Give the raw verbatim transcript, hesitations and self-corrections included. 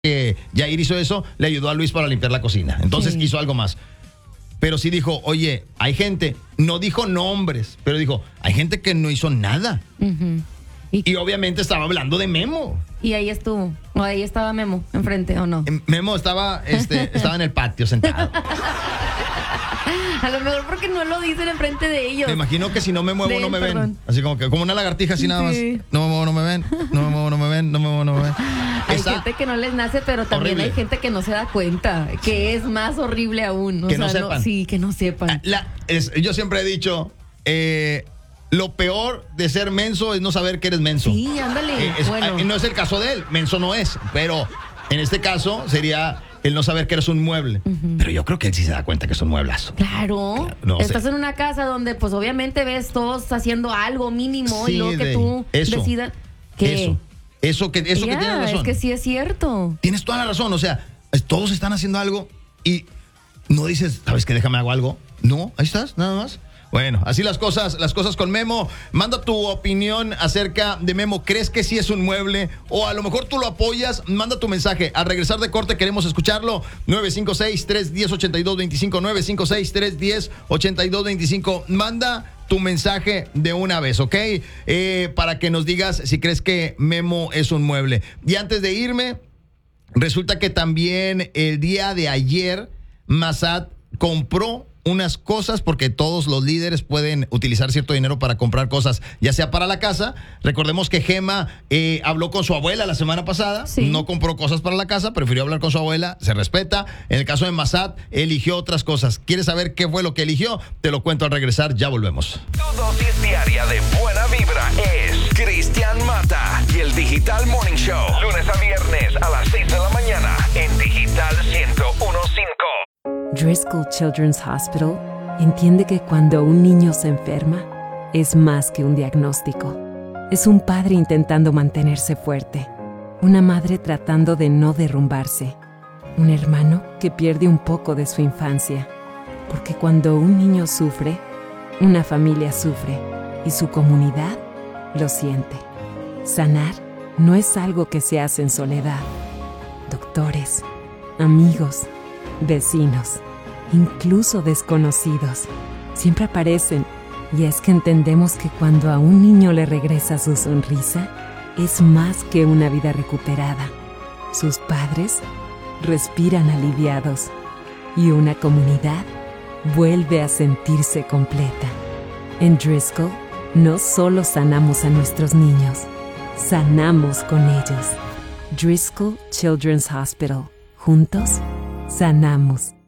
que Yair hizo eso, le ayudó a Luis para limpiar la cocina. Entonces sí. hizo algo más. Pero sí dijo, oye, hay gente, no dijo nombres, pero dijo, hay gente que no hizo nada. Uh-huh. ¿Y? y obviamente estaba hablando de Memo. Y ahí estuvo, o ahí estaba Memo, enfrente, ¿o no? Memo estaba, este, estaba en el patio sentado. A lo mejor porque no lo dicen enfrente de ellos. Me imagino que si no me muevo, de no me él, ven. Perdón. Así como que, como una lagartija así nada más. Sí. No me muevo, no me ven. No me muevo, no me ven. No me muevo, no me ven. Hay Está gente que no les nace, pero también horrible. Hay gente que no se da cuenta, que es más horrible aún. O que sea, no sepan. No, sí, que no sepan. La, es, yo siempre he dicho, eh, lo peor de ser menso es no saber que eres menso. Sí, ándale. Eh, es, bueno. eh, no es el caso de él, menso no es, pero en este caso sería el no saber que eres un mueble. Uh-huh. Pero yo creo que él sí se da cuenta que es un mueblazo. Claro. claro no Estás sé. en una casa donde pues obviamente ves todos haciendo algo mínimo sí, y luego que de, tú eso, decidas que eso. Eso que, eso yeah, que tienes razón. Es que sí es cierto. Tienes toda la razón. O sea, todos están haciendo algo y no dices, ¿sabes qué? Déjame hago algo. No, ahí estás, nada más. Bueno, así las cosas, las cosas con Memo. Manda tu opinión acerca de Memo. ¿Crees que sí es un mueble? O a lo mejor tú lo apoyas. Manda tu mensaje. Al regresar de corte queremos escucharlo. nueve cinco seis, tres uno cero, ocho dos dos cinco. nueve cinco seis, tres uno cero, ocho dos dos cinco. Manda tu mensaje de una vez, ¿ok? Eh, para que nos digas si crees que Memo es un mueble. Y antes de irme, resulta que también el día de ayer Massad compró unas cosas, porque todos los líderes pueden utilizar cierto dinero para comprar cosas, ya sea para la casa. Recordemos que Gema eh, habló con su abuela la semana pasada, sí. no compró cosas para la casa, prefirió hablar con su abuela, se respeta. En el caso de Massad, eligió otras cosas. ¿Quieres saber qué fue lo que eligió? Te lo cuento al regresar, ya volvemos. Tu dosis diaria de buena vibra es Cristian Mata y el Digital Morning Show. Lunes a viernes a las seis de la mañana en Digital ciento uno punto cinco. Driscoll Children's Hospital entiende que cuando un niño se enferma, es más que un diagnóstico. Es un padre intentando mantenerse fuerte, una madre tratando de no derrumbarse, un hermano que pierde un poco de su infancia. Porque cuando un niño sufre, una familia sufre y su comunidad lo siente. Sanar no es algo que se hace en soledad. Doctores, amigos, vecinos, incluso desconocidos, siempre aparecen, y es que entendemos que cuando a un niño le regresa su sonrisa, es más que una vida recuperada. Sus padres respiran aliviados y una comunidad vuelve a sentirse completa. En Driscoll, no solo sanamos a nuestros niños, sanamos con ellos. Driscoll Children's Hospital. Juntos, sanamos.